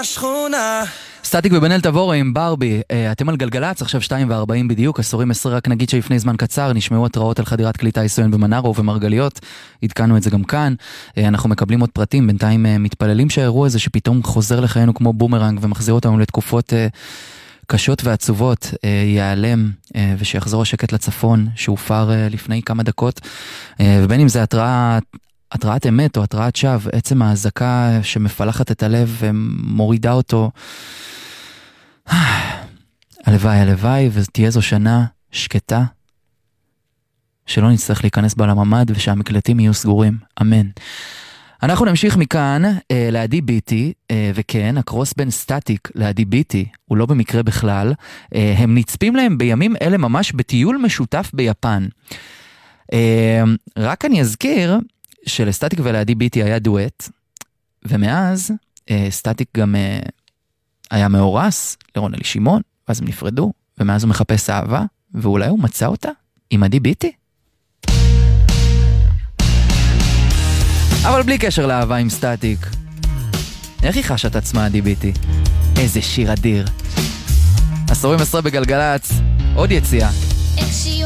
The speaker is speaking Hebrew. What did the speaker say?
השכונה. סטטיק ובן-אל תבורי עם ברבי, אתם על גלגלץ, עכשיו 2:40 בדיוק, עשורים 10, רק נגיד שלפני זמן קצר נשמעו התראות על חדירת קליטה יסוין במנרו ובמרגליות, עדכנו את זה גם כאן, אנחנו מקבלים עוד פרטים, בינתיים מתפללים שהאירוע הזה שפתאום חוזר לחיינו כמו בומרנג ומחזיר אותנו לתקופות קשות ועצובות, ייעלם ושיחזור השקט לצפון שהופר לפני כמה דקות, ובין אם זה התראת אמת או התראת שווא, עצם ההזקה שמפלחת את הלב ומורידה אותו. הלוואי, הלוואי, ותהיה זו שנה שקטה, שלא נצטרך להיכנס בה לממד ושהמקלטים יהיו סגורים. אמן. אנחנו נמשיך מכאן לעדי ביטי, וכן, הקרוס בין סטטיק לעדי ביטי, הוא לא במקרה בכלל, הם נצפים להם בימים אלה ממש בטיול משותף ביפן. רק אני אזכיר שלסטטיק ולעדי ביטי היה דואט, ומאז סטטיק גם היה מאורס לרונלי שמעון, ואז הם נפרדו, ומאז הוא מחפש אהבה, ואולי הוא מצא אותה עם עדי ביטי. אבל בלי קשר לאהבה עם סטטיק, איך היא חשת עצמה עדי ביטי? איזה שיר אדיר. עשורים 10 בגלגלץ, עוד יציאה.